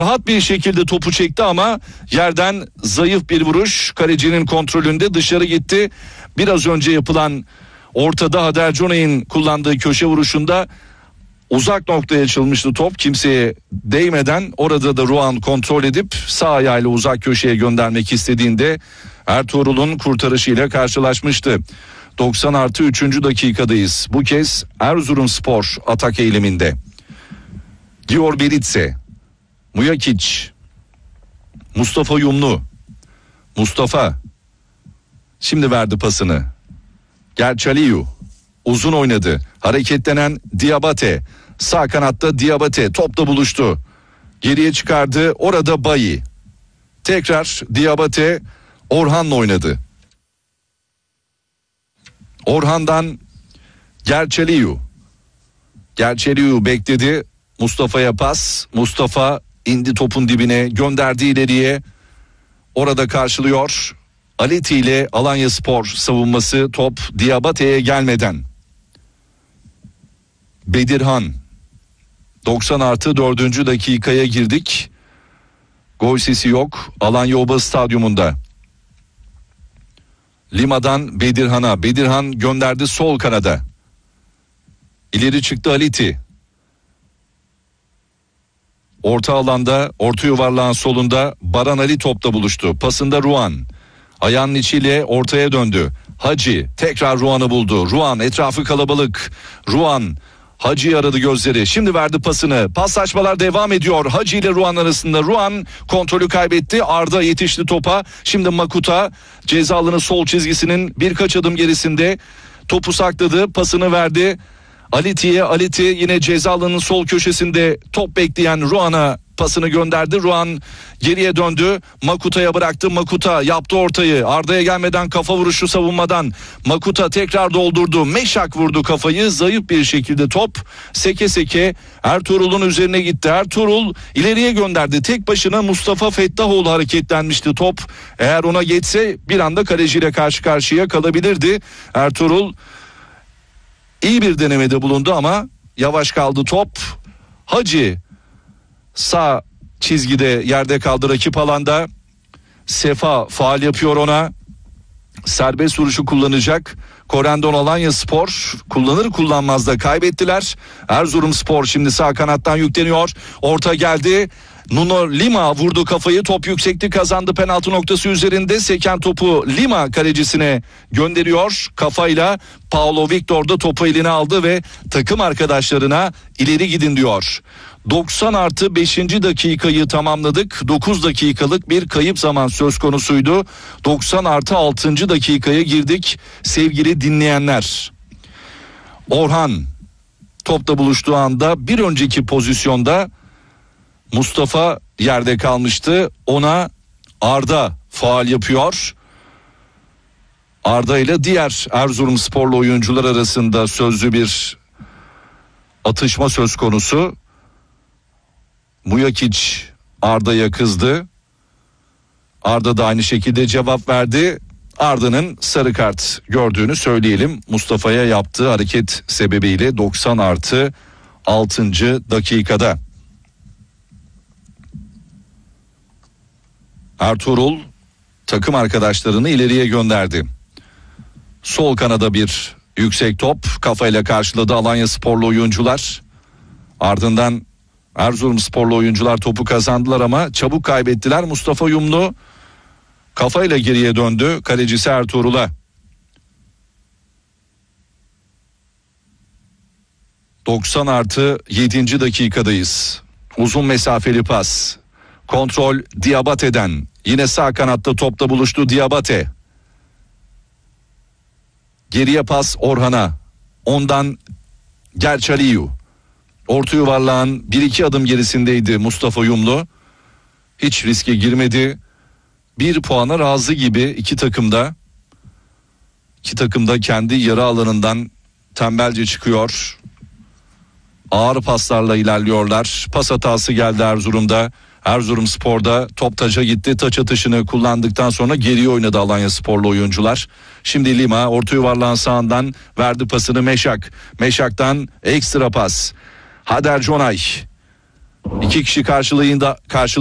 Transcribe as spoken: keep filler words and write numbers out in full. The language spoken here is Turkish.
rahat bir şekilde topu çekti ama yerden zayıf bir vuruş kalecinin kontrolünde dışarı gitti. Biraz önce yapılan ortada Hader Conay'ın kullandığı köşe vuruşunda uzak noktaya açılmıştı top, kimseye değmeden orada da Ruan kontrol edip sağ ayağıyla uzak köşeye göndermek istediğinde Ertuğrul'un kurtarışıyla karşılaşmıştı. doksan artı üçüncü dakikadayız. Bu kez Erzurumspor atak eyleminde. Dior Beritse, Mujakic, Mustafa Yumlu. Mustafa şimdi verdi pasını. Gerçaliyu uzun oynadı. Hareketlenen Diabate. Sağ kanatta Diabate topla buluştu. Geriye çıkardı. Orada Bayi. Tekrar Diabate Orhan'la oynadı. Orhan'dan Gerçaliyu. Gerçaliyu bekledi. Mustafa'ya pas. Mustafa indi topun dibine, gönderdi ileriye. Orada karşılıyor. Aleti ile Alanyaspor savunması, top Diabate'ye gelmeden. Bedirhan. doksan artı dördüncü dakikaya girdik. Gol sesi yok Alanya Oba Stadyumunda. Lima'dan Bedirhan'a. Bedirhan gönderdi sol kanada. İleri çıktı Aleti. Orta alanda, orta yuvarlağın solunda Baran Ali topla buluştu. Pasında Ruan. Ayağının içiyle ortaya döndü. Hacı tekrar Ruan'ı buldu. Ruan etrafı kalabalık. Ruan Hacı'yı aradı gözleri. Şimdi verdi pasını. Paslaşmalar devam ediyor. Hacı ile Ruan arasında. Ruan kontrolü kaybetti. Arda yetişti topa. Şimdi Makuta ceza alanı sol çizgisinin birkaç adım gerisinde. Topu sakladı. Pasını verdi. Aliti'ye. Aliti yine ceza alanının sol köşesinde top bekleyen Ruan'a pasını gönderdi. Ruan geriye döndü. Makuta'ya bıraktı. Makuta yaptı ortayı. Arda'ya gelmeden kafa vuruşu savunmadan. Makuta tekrar doldurdu. Meşak vurdu kafayı. Zayıf bir şekilde top seke seke Ertuğrul'un üzerine gitti. Ertuğrul ileriye gönderdi. Tek başına Mustafa Fettahoğlu hareketlenmişti top. Eğer ona geçse bir anda kaleciyle karşı karşıya kalabilirdi. Ertuğrul iyi bir denemede bulundu ama yavaş kaldı top. Hacı sağ çizgide yerde kaldı rakip alanda. Sefa faul yapıyor ona. Serbest vuruşu kullanacak. Korendon Alanyaspor kullanır kullanmaz da kaybettiler. Erzurumspor şimdi sağ kanattan yükleniyor. Orta geldi. Nuno Lima vurdu kafayı, top yüksekti, kazandı penaltı noktası üzerinde. Seken topu Lima kalecisine gönderiyor kafayla. Paulo Victor da topu eline aldı ve takım arkadaşlarına ileri gidin diyor. doksan artı beşinci dakikayı tamamladık. dokuz dakikalık bir kayıp zaman söz konusuydu. doksan artı altıncı dakikaya girdik sevgili dinleyenler. Orhan topla buluştuğu anda bir önceki pozisyonda Mustafa yerde kalmıştı. Ona Arda faul yapıyor. Arda ile diğer Erzurumsporlu oyuncular arasında sözlü bir atışma söz konusu. Mujakic Arda'ya kızdı. Arda da aynı şekilde cevap verdi. Arda'nın sarı kart gördüğünü söyleyelim. Mustafa'ya yaptığı hareket sebebiyle doksan artı altıncı dakikada. Ertuğrul takım arkadaşlarını ileriye gönderdi. Sol kanada bir yüksek top kafayla karşıladı Alanyasporlu oyuncular. Ardından Erzurumsporlu oyuncular topu kazandılar ama çabuk kaybettiler. Mustafa Yumlu kafayla geriye döndü kalecisi Ertuğrul'a. doksan artı yedinci dakikadayız. Uzun mesafeli pas. Kontrol Diabate'den. Yine sağ kanatta topla buluştu Diabate. Geriye pas Orhan'a. Ondan Gerçaliyu. Orta yuvarlağın bir iki adım gerisindeydi Mustafa Yumlu. Hiç riske girmedi. Bir puana razı gibi iki takımda. İki takımda kendi yarı alanından tembelce çıkıyor. Ağır paslarla ilerliyorlar. Pas hatası geldi Erzurum'da. Erzurumspor'da top taça gitti. Taç atışını kullandıktan sonra geriye oynadı Alanyasporlu oyuncular. Şimdi Lima orta yuvarlağın sağından verdi pasını Meşak. Meşak'tan ekstra pas. Hader Conay. İki kişi karşılığında karşı